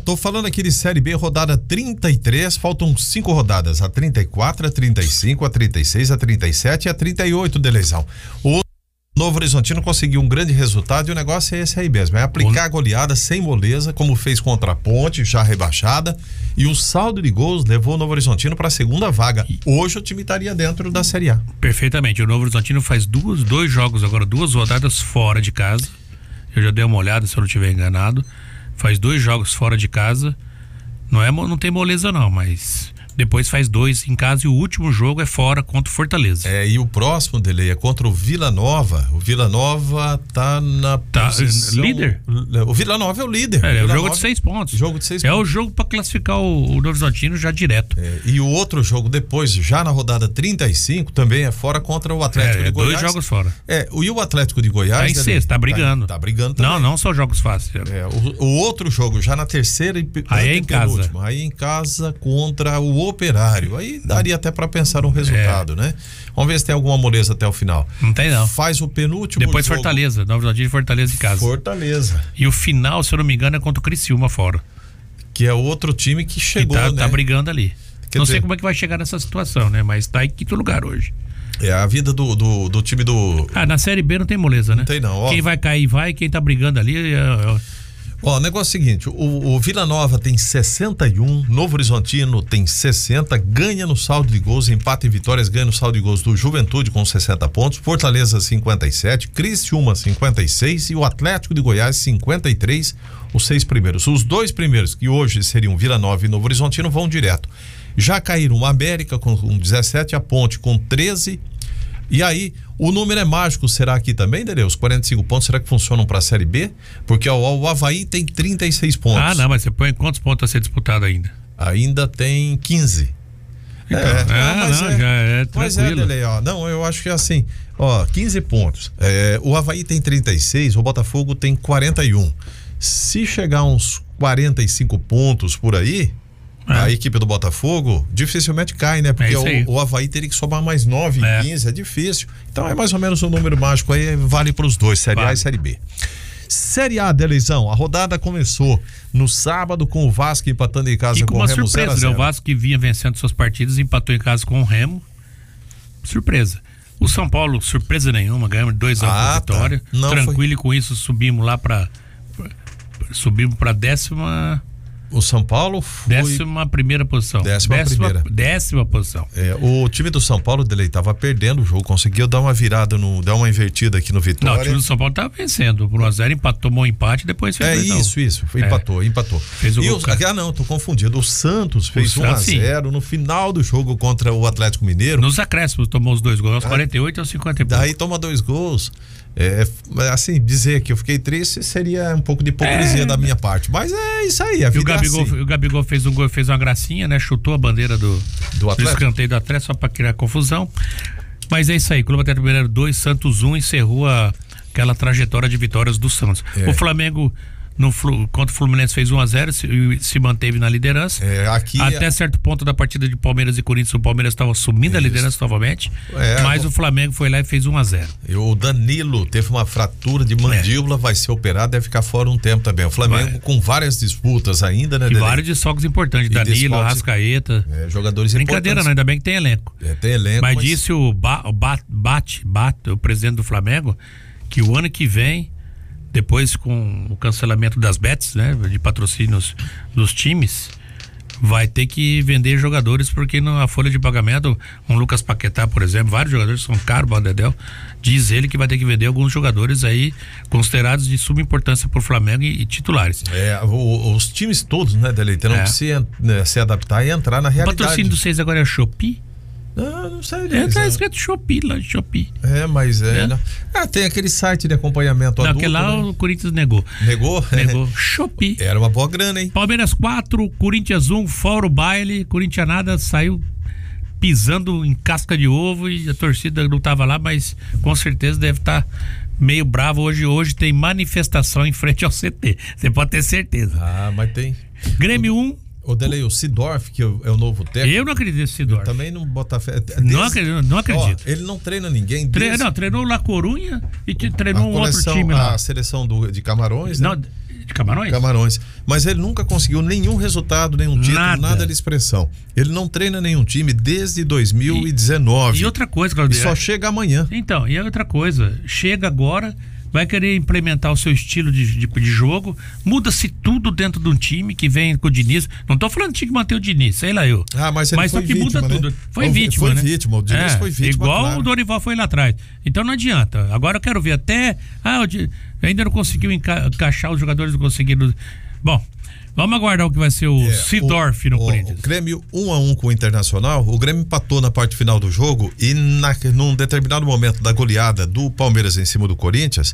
tô falando aqui de Série B, rodada 33, faltam 5 rodadas, a 34, a 35, a 36, a 37 e a 38 de eleição. O Novo Horizontino conseguiu um grande resultado e o negócio é esse aí mesmo, é aplicar a goleada sem moleza, como fez contra a Ponte, já rebaixada, e o saldo de gols levou o Novo Horizontino para a segunda vaga. Hoje o time estaria dentro da Série A. Perfeitamente, o Novo Horizontino faz dois jogos agora, 2 rodadas fora de casa, eu já dei uma olhada se eu não estiver enganado, faz 2 jogos fora de casa, não tem moleza não, mas... Depois faz 2 em casa e o último jogo é fora contra o Fortaleza. E o próximo dele é contra o Vila Nova. O Vila Nova tá na posição... líder. O Vila Nova é o líder. É o jogo de 6 pontos. Jogo de 6 pontos. É o jogo para classificar o Novo Horizontino já direto. E o outro jogo depois, já na rodada 35, também é fora contra o Atlético de Goiás. 2 jogos fora. E o Atlético de Goiás... Tá em sexto, tá brigando. Tá brigando também. Não são jogos fáceis. O outro jogo, já na terceira e aí é em casa. Aí em casa contra o Operário. Aí daria até para pensar um resultado, né? Vamos ver se tem alguma moleza até o final. Não tem não. Faz o penúltimo depois jogo. Fortaleza, Novo Horizontino e Fortaleza em casa. Fortaleza. E o final, se eu não me engano, é contra o Criciúma fora. Que é outro time que chegou, né? Tá brigando ali. Não sei como é que vai chegar nessa situação, né? Mas tá em quinto lugar hoje. É a vida do time do... na Série B não tem moleza, né? Não tem não. Quem vai cair vai, quem tá brigando ali... O negócio é o seguinte, o Vila Nova tem 61, Novo Horizontino tem 60, ganha no saldo de gols, empata em vitórias, ganha no saldo de gols do Juventude com 60 pontos, Fortaleza 57, Criciúma 56 e o Atlético de Goiás 53, os 6 primeiros. Os 2 primeiros, que hoje seriam Vila Nova e Novo Horizontino, vão direto. Já caíram a América com 17, a Ponte com 13. E aí, o número é mágico, será aqui também, Derê? Os 45 pontos, será que funcionam para a Série B? Porque o Avaí tem 36 pontos. Não, mas você põe quantos pontos a ser disputado ainda? Ainda tem 15. Então, já é tranquilo. Mas Derê, não, eu acho que é assim, 15 pontos. O Avaí tem 36, o Botafogo tem 41. Se chegar uns 45 pontos por aí... A equipe do Botafogo dificilmente cai, né? Porque o Avaí teria que somar mais 9 em 15, é difícil. Então é mais ou menos um número mágico aí, vale para os dois, Série A e Série B. Série A da eleição, a rodada começou no sábado com o Vasco empatando em casa com o Remo 0-0. O Vasco que vinha vencendo suas partidas, empatou em casa com o Remo. Surpresa. O São Paulo, surpresa nenhuma, ganhamos 2 anos de vitória. Tá. Tranquilo, e com isso subimos lá para décima... O São Paulo foi... 11ª posição. 10ª posição. O time do São Paulo, Delei, estava perdendo o jogo, conseguiu dar uma virada, dar uma invertida aqui no Vitória. Não, o time do São Paulo estava vencendo por 1-0, empatou, tomou um empate, depois fez isso, empatou. Fez o gol. Tô confundido, o Santos fez 1-0 no final do jogo contra o Atlético Mineiro. Nos acréscimos tomou os 2 gols, aos 48 e aos 50 e pouco. Daí toma 2 gols. Assim, dizer que eu fiquei triste seria um pouco de hipocrisia da minha parte, mas é isso aí, a vida o Gabigol fez um gol, fez uma gracinha, né? Chutou a bandeira do escanteio do Atlético só para criar confusão, mas é isso aí, Clube Atlético Mineiro 2, Santos 1, encerrou aquela trajetória de vitórias do Santos. O Flamengo contra o Fluminense fez 1-0 e se manteve na liderança. Até certo ponto da partida de Palmeiras e Corinthians, o Palmeiras estava assumindo a liderança novamente, mas o Flamengo foi lá e fez 1-0. O Danilo teve uma fratura de mandíbula, vai ser operado, deve ficar fora um tempo também. O Flamengo com várias disputas ainda, né? E vários desfalques importantes, Danilo, Arrascaeta. Jogadores brincadeira, importantes. Não, ainda bem que tem elenco. Tem elenco. Mas disse o o presidente do Flamengo, que o ano que vem, depois com o cancelamento das bets, né, de patrocínios dos times, vai ter que vender jogadores, porque na folha de pagamento, um Lucas Paquetá, por exemplo, vários jogadores são caros, Baldedel, diz ele que vai ter que vender alguns jogadores aí considerados de suma importância por Flamengo e titulares. Os times todos, né, Delei, terão que se adaptar e entrar na realidade. O patrocínio dos 6 agora é Shopee? Não sei. Tá escrito Shopee lá, Shopee. Mas tem aquele site de acompanhamento adulto. Aquele lá, né? O Corinthians negou. Negou? Shopee. Era uma boa grana, hein? Palmeiras 4, Corinthians 1, fora o baile, Corinthians nada, saiu pisando em casca de ovo e a torcida não tava lá, mas com certeza deve estar meio bravo hoje tem manifestação em frente ao CT. Você pode ter certeza. Mas tem. Grêmio 1. O Delei, o Seedorf, que é o novo técnico. Eu não acredito nesse Seedorf. Também não bota fé. Não acredito. Ó, ele não treina ninguém. Treinou La Corunha e treinou um outro time lá. A seleção de Camarões, né? Não, de Camarões? Camarões. Mas ele nunca conseguiu nenhum resultado, nenhum título, nada de expressão. Ele não treina nenhum time desde 2019. E outra coisa, Claudio. E só chega amanhã. Então, e outra coisa, chega agora, vai querer implementar o seu estilo de jogo, muda-se tudo dentro de um time que vem com o Diniz. Não tô falando que tinha que manter o Diniz, sei lá eu. Mas ele foi só que vítima, muda tudo. Né? Foi vítima, né? O Diniz foi vítima. Igual claro. O Dorival foi lá atrás. Então não adianta. Agora eu quero ver até. Ainda não conseguiu encaixar, os jogadores não conseguiram. Bom, vamos aguardar o que vai ser o Seedorf no Corinthians. O Grêmio 1-1 com o Internacional. O Grêmio empatou na parte final do jogo e num determinado momento da goleada do Palmeiras em cima do Corinthians,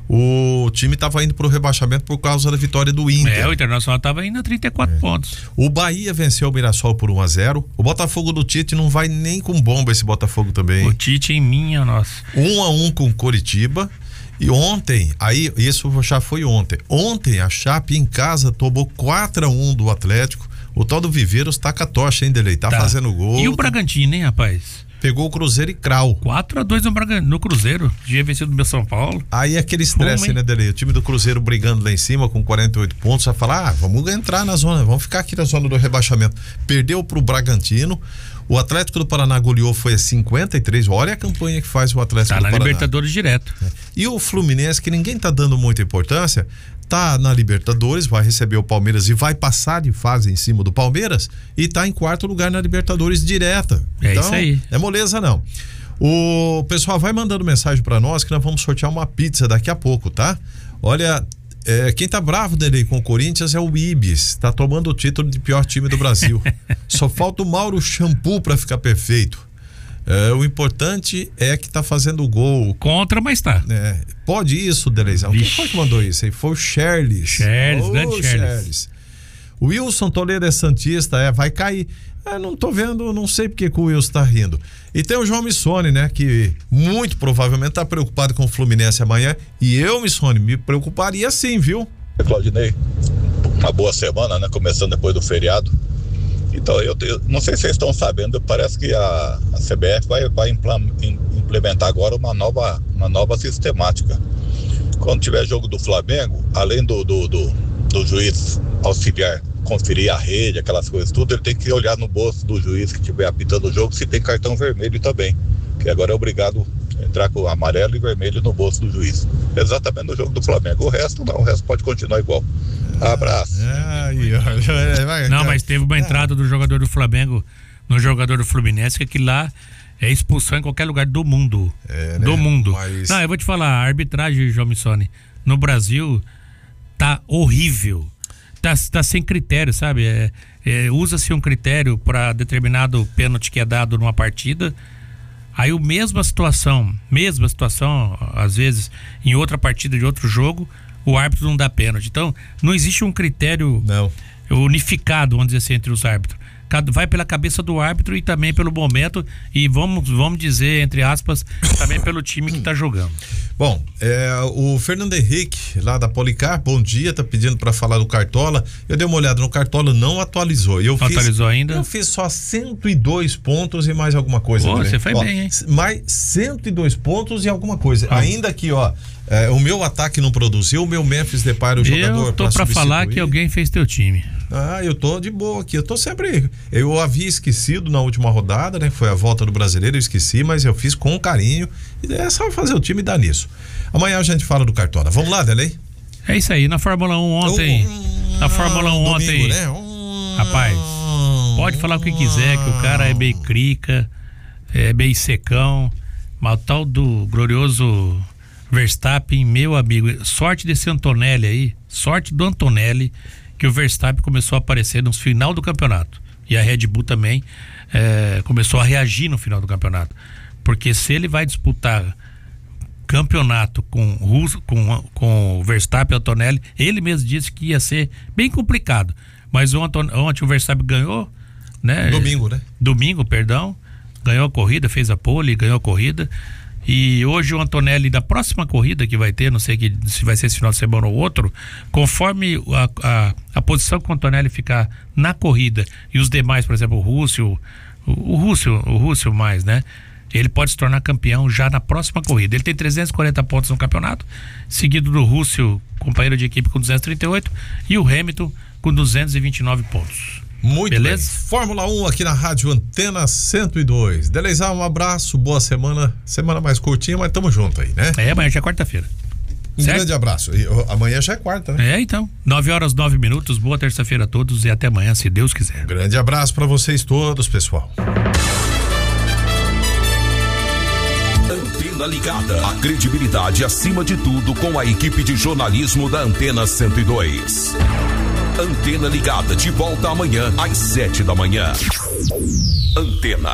o time estava indo para o rebaixamento por causa da vitória do Inter. O Internacional estava indo a 34 pontos. O Bahia venceu o Mirassol por 1-0. O Botafogo do Tite não vai nem com bomba, esse Botafogo também. O Tite em minha, nossa. 1-1 com o Coritiba. E ontem, isso já foi ontem. Ontem a Chape em casa tomou 4-1 do Atlético. O tal do Viveiros taca a tocha, hein, Delei? Tá fazendo gol. E o Bragantino, hein, rapaz? Pegou o Cruzeiro e crau. 4-2 no Cruzeiro. Tinha vencido do meu São Paulo. Aí aquele estresse, né, Delei? O time do Cruzeiro brigando lá em cima com 48 pontos. Vai falar, vamos entrar na zona, vamos ficar aqui na zona do rebaixamento. Perdeu pro Bragantino. O Atlético do Paraná goleou, foi a 53. Olha a campanha que faz o Atlético do Paraná. Tá na Libertadores direto. E o Fluminense, que ninguém tá dando muita importância, tá na Libertadores, vai receber o Palmeiras e vai passar de fase em cima do Palmeiras e tá em quarto lugar na Libertadores direta. Então, isso aí. É moleza não. O pessoal vai mandando mensagem para nós que nós vamos sortear uma pizza daqui a pouco, tá? Olha, quem tá bravo dele com o Corinthians é o Ibis, tá tomando o título de pior time do Brasil. Só falta o Mauro Shampoo para ficar perfeito. O importante é que tá fazendo gol. Contra, mas tá. Pode isso, Deleizão. Quem foi que mandou isso aí? Foi o Charles. Grande Charles. O Wilson Toledo é santista, vai cair. Não tô vendo, não sei porque que o Wilson tá rindo. E tem o João Missoni, né? Que muito provavelmente tá preocupado com o Fluminense amanhã. E eu, Missoni, me preocuparia sim, viu? Claudinei, uma boa semana, né? Começando depois do feriado. Então, eu não sei se vocês estão sabendo, parece que a CBF vai implementar agora uma nova sistemática. Quando tiver jogo do Flamengo, além do juiz auxiliar conferir a rede, aquelas coisas tudo, ele tem que olhar no bolso do juiz que estiver apitando o jogo se tem cartão vermelho também, que agora é obrigado a entrar com amarelo e vermelho no bolso do juiz. Exatamente no jogo do Flamengo. O resto não, o resto pode continuar igual. Abraço. Não, mas teve uma entrada do jogador do Flamengo no jogador do Fluminense, que lá é expulsão em qualquer lugar do mundo. Do mundo. Mas... Não, eu vou te falar, a arbitragem, João Missoni, no Brasil tá horrível. Tá sem critério, sabe? Usa-se um critério para determinado pênalti que é dado numa partida. Aí mesma situação, às vezes, em outra partida de outro jogo, o árbitro não dá pênalti. Então, não existe um critério unificado, vamos dizer assim, entre os árbitros. Vai pela cabeça do árbitro e também pelo momento e vamos dizer, entre aspas, também pelo time que tá jogando. Bom, o Fernando Henrique, lá da Policar, bom dia, tá pedindo para falar do Cartola. Eu dei uma olhada no Cartola, não atualizou. Atualizou ainda? Eu fiz só 102 pontos e mais alguma coisa. Você foi bem, hein? Mais 102 pontos e alguma coisa. Ainda que, o meu ataque não produziu, o meu Memphis Depay, o jogador. Eu tô pra falar que alguém fez teu time. Eu tô de boa aqui, eu havia esquecido na última rodada, né? Foi a volta do Brasileiro, eu esqueci, mas eu fiz com carinho. E é só fazer o time e dar nisso. Amanhã a gente fala do Cartola. Vamos lá, Delei? É isso aí, na Fórmula 1 ontem. Domingo, né? Rapaz, pode falar o que quiser, que o cara é bem crica, é bem secão, mas o tal do glorioso Verstappen, meu amigo, sorte desse Antonelli aí, sorte do Antonelli, que o Verstappen começou a aparecer no final do campeonato. E a Red Bull também começou a reagir no final do campeonato. Porque se ele vai disputar campeonato com o Verstappen e o Antonelli, ele mesmo disse que ia ser bem complicado. Mas ontem o Verstappen ganhou, né? Domingo, perdão. Ganhou a corrida, fez a pole, ganhou a corrida. E hoje o Antonelli, da próxima corrida que vai ter, não sei se vai ser esse final de semana ou outro, conforme a posição que o Antonelli ficar na corrida e os demais, por exemplo, o Rússio mais, né? Ele pode se tornar campeão já na próxima corrida. Ele tem 340 pontos no campeonato, seguido do Rússio, companheiro de equipe, com 238, e o Hamilton com 229 pontos. Muito beleza? Bem. Fórmula 1 aqui na Rádio Antena 102. Deleizar, um abraço, boa semana. Semana mais curtinha, mas tamo junto aí, né? Amanhã já é quarta-feira. Um grande abraço. E amanhã já é quarta, né? Então. 9h09. Boa terça-feira a todos e até amanhã, se Deus quiser. Um grande abraço pra vocês todos, pessoal. Antena Ligada. A credibilidade acima de tudo com a equipe de jornalismo da Antena 102. Antena Ligada, de volta amanhã às 7 da manhã. Antena.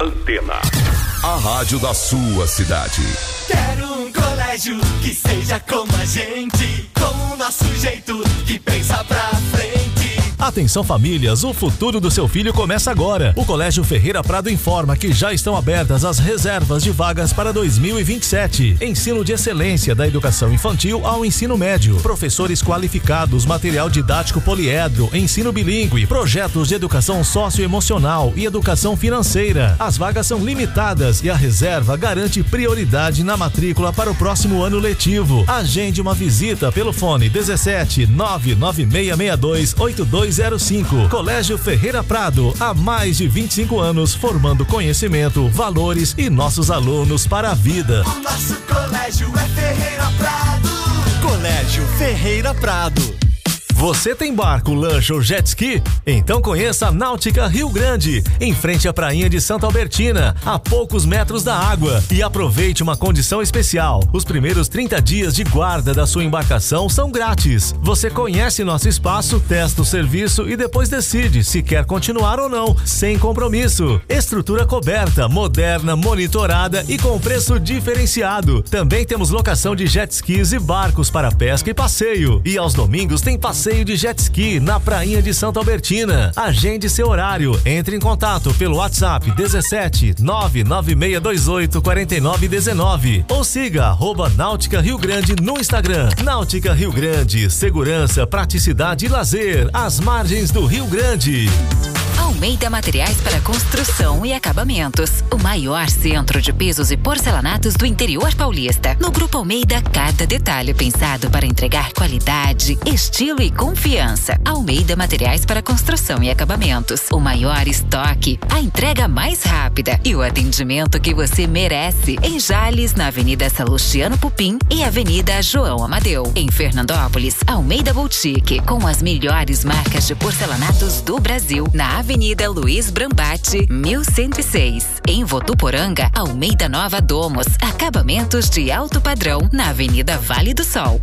A rádio da sua cidade. Quero um colégio que seja como a gente, com o nosso jeito de pensar pra frente. Atenção famílias, o futuro do seu filho começa agora. O Colégio Ferreira Prado informa que já estão abertas as reservas de vagas para 2027. Ensino de excelência da educação infantil ao ensino médio. Professores qualificados, material didático poliedro, ensino bilíngue, projetos de educação socioemocional e educação financeira. As vagas são limitadas e a reserva garante prioridade na matrícula para o próximo ano letivo. Agende uma visita pelo fone 17 99662 8205. Colégio Ferreira Prado, há mais de 25 anos formando conhecimento, valores e nossos alunos para a vida. O nosso colégio é Ferreira Prado. Colégio Ferreira Prado. Você tem barco, lancha ou jet ski? Então conheça a Náutica Rio Grande, em frente à prainha de Santa Albertina, a poucos metros da água. E aproveite uma condição especial. Os primeiros 30 dias de guarda da sua embarcação são grátis. Você conhece nosso espaço, testa o serviço e depois decide se quer continuar ou não, sem compromisso. Estrutura coberta, moderna, monitorada e com preço diferenciado. Também temos locação de jet skis e barcos para pesca e passeio. E aos domingos tem passeio de jet ski na prainha de Santa Albertina. Agende seu horário. Entre em contato pelo WhatsApp 17 99628 4919 ou siga @Náutica Rio Grande no Instagram. Náutica Rio Grande, segurança, praticidade e lazer às margens do Rio Grande. Almeida Materiais para Construção e Acabamentos, o maior centro de pisos e porcelanatos do interior paulista. No Grupo Almeida, cada detalhe pensado para entregar qualidade, estilo e confiança. Almeida Materiais para Construção e Acabamentos, o maior estoque, a entrega mais rápida e o atendimento que você merece. Em Jales, na Avenida Salustiano Pupim e Avenida João Amadeu. Em Fernandópolis, Almeida Boutique, com as melhores marcas de porcelanatos do Brasil, na Avenida Luiz Brambati, 1106. Em Votuporanga, Almeida Nova Domos, acabamentos de alto padrão, na Avenida Vale do Sol.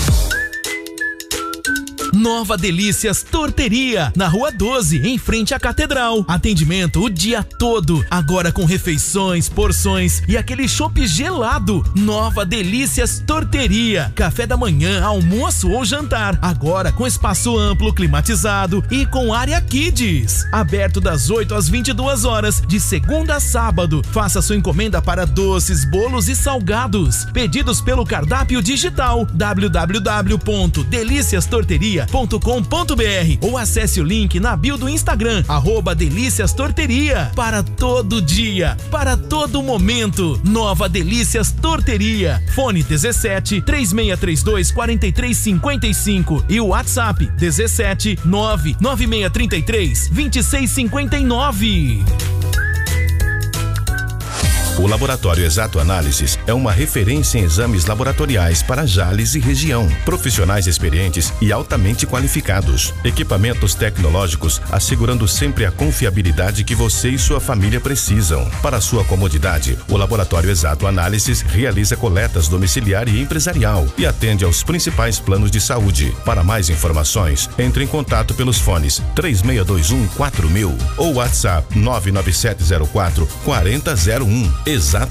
Nova Delícias Torteria, na Rua 12, em frente à Catedral. Atendimento o dia todo, agora com refeições, porções e aquele chopp gelado. Nova Delícias Torteria, café da manhã, almoço ou jantar, agora com espaço amplo, climatizado e com área Kids. Aberto das 8 às 22 horas, de segunda a sábado. Faça sua encomenda para doces, bolos e salgados. Pedidos pelo cardápio digital www.deliciastorteria.com.br ou acesse o link na bio do Instagram @Delícias Torteria. Para todo dia, para todo momento, Nova Delícias Torteria. Fone 17 3632 4355 e o WhatsApp 17 99633 2659. O Laboratório Exato Análises é uma referência em exames laboratoriais para Jales e região. Profissionais experientes e altamente qualificados. Equipamentos tecnológicos assegurando sempre a confiabilidade que você e sua família precisam. Para sua comodidade, o Laboratório Exato Análises realiza coletas domiciliar e empresarial e atende aos principais planos de saúde. Para mais informações, entre em contato pelos fones 3621 4000 ou WhatsApp 99704 4001. Exato